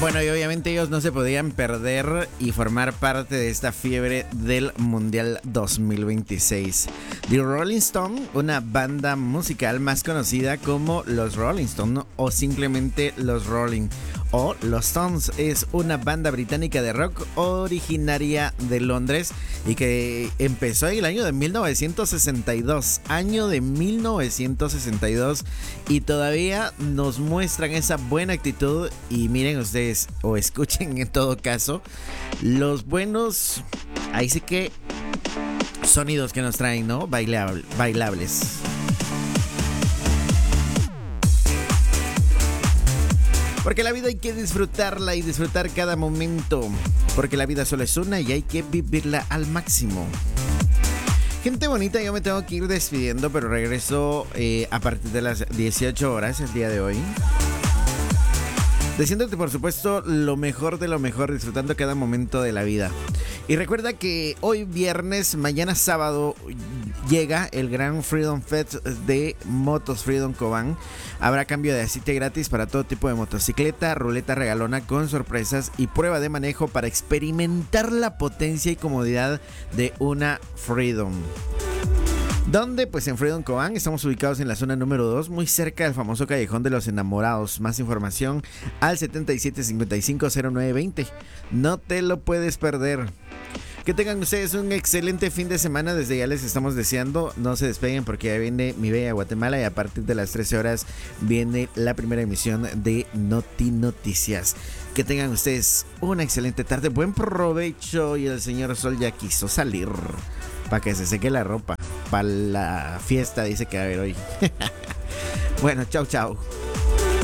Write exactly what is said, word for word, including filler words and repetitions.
Bueno, y obviamente ellos no se podían perder y formar parte de esta fiebre del Mundial dos mil veintiséis. The Rolling Stone, una banda musical más conocida como los Rolling Stone o simplemente los Rolling o los Stones, es una banda británica de rock originaria de Londres y que empezó en el año de mil novecientos sesenta y dos, año de mil novecientos sesenta y dos, y todavía nos muestran esa buena actitud. Y miren ustedes, o escuchen en todo caso, los buenos, ahí sí que sonidos que nos traen, ¿no? Bailable, bailables. Porque la vida hay que disfrutarla y disfrutar cada momento. Porque la vida solo es una y hay que vivirla al máximo. Gente bonita, yo me tengo que ir despidiendo, pero regreso eh, a partir de las dieciocho horas el día de hoy. Deseándote, por supuesto, lo mejor de lo mejor, disfrutando cada momento de la vida. Y recuerda que hoy viernes, mañana sábado, llega el gran Freedom Fest de Motos Freedom Cobán. Habrá cambio de aceite gratis para todo tipo de motocicleta, ruleta regalona con sorpresas y prueba de manejo para experimentar la potencia y comodidad de una Freedom. ¿Dónde? Pues en Freedom Cobán. Estamos ubicados en la zona número dos, muy cerca del famoso Callejón de los Enamorados. Más información al setenta y siete cincuenta y cinco cero nueve veinte. No te lo puedes perder. Que tengan ustedes un excelente fin de semana. Desde ya les estamos deseando. No se despeguen porque ya viene Mi Bella Guatemala y a partir de las trece horas viene la primera emisión de Noti Noticias. Que tengan ustedes una excelente tarde. Buen provecho, y el señor Sol ya quiso salir para que se seque la ropa. Para la fiesta dice que va a haber hoy. Bueno, chau chau.